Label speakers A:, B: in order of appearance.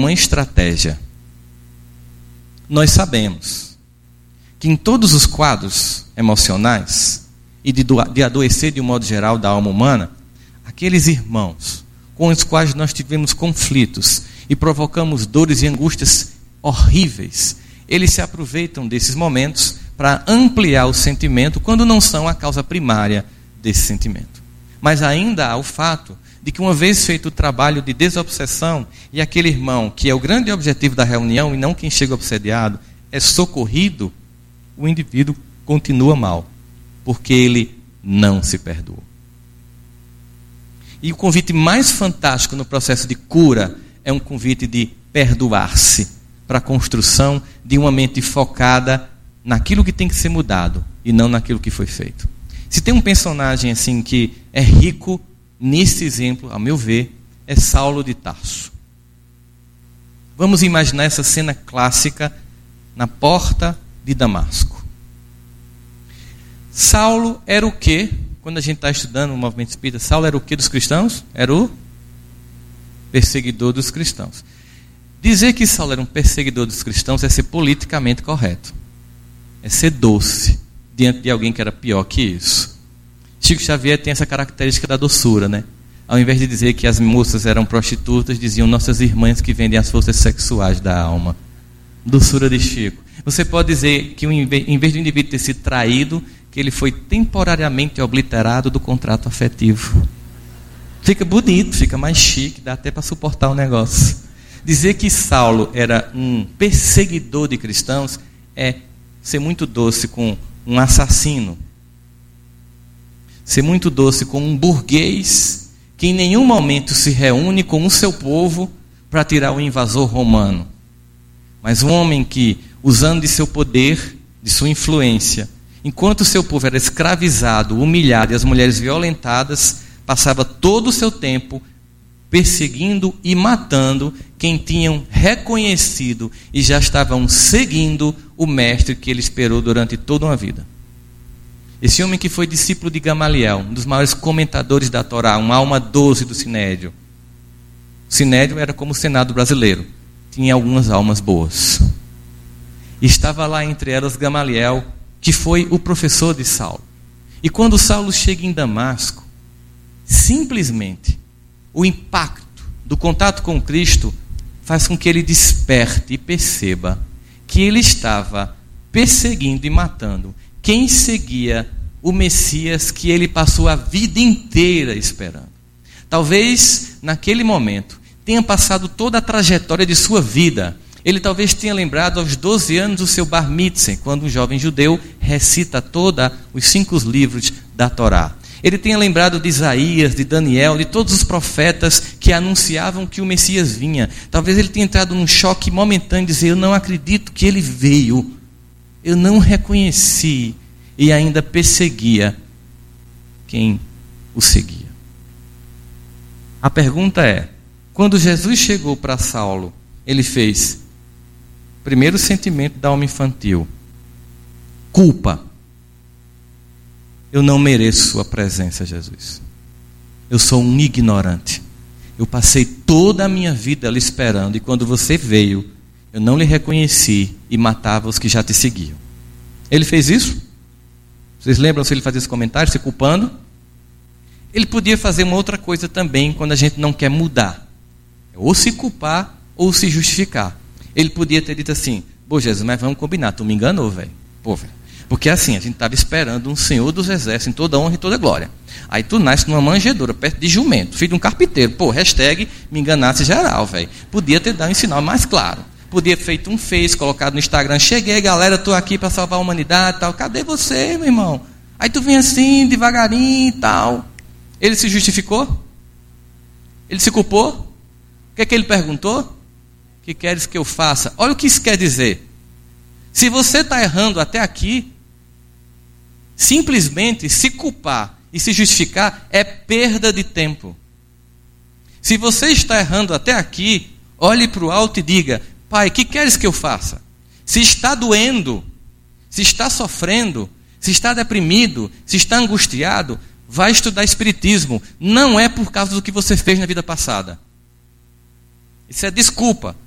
A: uma estratégia. Nós sabemos que em todos os quadros emocionais e de adoecer de um modo geral da alma humana, aqueles irmãos com os quais nós tivemos conflitos e provocamos dores e angústias horríveis, eles se aproveitam desses momentos para ampliar o sentimento quando não são a causa primária desse sentimento. Mas ainda há o fato de que, uma vez feito o trabalho de desobsessão, e aquele irmão, que é o grande objetivo da reunião e não quem chega obsediado, é socorrido, o indivíduo continua mal, porque ele não se perdoou. E o convite mais fantástico no processo de cura é um convite de perdoar-se, para a construção de uma mente focada naquilo que tem que ser mudado e não naquilo que foi feito. Se tem um personagem assim que é rico nesse exemplo, a meu ver, é Saulo de Tarso. Vamos imaginar essa cena clássica na porta de Damasco. Saulo era o quê? Quando a gente está estudando o movimento espírita, Saulo era o quê dos cristãos? Era o perseguidor dos cristãos. Dizer que Saulo era um perseguidor dos cristãos é ser politicamente correto. É ser doce diante de alguém que era pior que isso. Chico Xavier tem essa característica da doçura, né? Ao invés de dizer que as moças eram prostitutas, diziam nossas irmãs que vendem as forças sexuais da alma. Doçura de Chico. Você pode dizer que em vez do indivíduo ter sido traído, que ele foi temporariamente obliterado do contrato afetivo. Fica bonito, fica mais chique, dá até para suportar o negócio. Dizer que Saulo era um perseguidor de cristãos é ser muito doce com um assassino. Ser muito doce com um burguês que em nenhum momento se reúne com o seu povo para tirar o invasor romano. Mas um homem que, usando de seu poder, de sua influência, enquanto o seu povo era escravizado, humilhado e as mulheres violentadas, passava todo o seu tempo perseguindo e matando quem tinham reconhecido e já estavam seguindo o mestre que ele esperou durante toda uma vida. Esse homem que foi discípulo de Gamaliel, um dos maiores comentadores da Torá, uma alma doce do Sinédrio. O Sinédrio era como o Senado brasileiro, tinha algumas almas boas. E estava lá entre elas Gamaliel, que foi o professor de Saulo. E quando Saulo chega em Damasco, simplesmente o impacto do contato com Cristo faz com que ele desperte e perceba que ele estava perseguindo e matando quem seguia o Messias que ele passou a vida inteira esperando. Talvez, naquele momento, tenha passado toda a trajetória de sua vida. Ele talvez tenha lembrado aos 12 anos do seu bar mitzvah, quando um jovem judeu recita todos os 5 livros da Torá. Ele tenha lembrado de Isaías, de Daniel, de todos os profetas que anunciavam que o Messias vinha. Talvez ele tenha entrado num choque momentâneo e dizer, eu não acredito que ele veio. Eu não reconheci e ainda perseguia quem o seguia. A pergunta é, quando Jesus chegou para Saulo, ele fez, primeiro sentimento da alma infantil, culpa. Eu não mereço sua presença, Jesus. Eu sou um ignorante. Eu passei toda a minha vida lhe esperando, e quando você veio, eu não lhe reconheci e matava os que já te seguiam. Ele fez isso? Vocês lembram se ele fazia esse comentário, se culpando? Ele podia fazer uma outra coisa também quando a gente não quer mudar. Ou se culpar, ou se justificar. Ele podia ter dito assim, pô Jesus, mas vamos combinar, tu me enganou, velho. Pô, velho. Porque assim, a gente estava esperando um Senhor dos Exércitos em toda honra e toda glória. Aí tu nasce numa manjedoura, perto de jumento, filho de um carpinteiro. Pô, hashtag me enganasse geral, velho. Podia ter dado um sinal mais claro. Podia ter feito um Face, colocado no Instagram. Cheguei, galera, estou aqui para salvar a humanidade e tal. Cadê você, meu irmão? Aí tu vem assim, devagarinho e tal. Ele se justificou? Ele se culpou? O que ele perguntou? O que queres que eu faça? Olha o que isso quer dizer. Se você está errando até aqui, simplesmente se culpar e se justificar é perda de tempo. Se você está errando até aqui, olhe para o alto e diga, Pai, o que queres que eu faça? Se está doendo, se está sofrendo, se está deprimido, se está angustiado, vai estudar Espiritismo. Não é por causa do que você fez na vida passada. Isso é desculpa.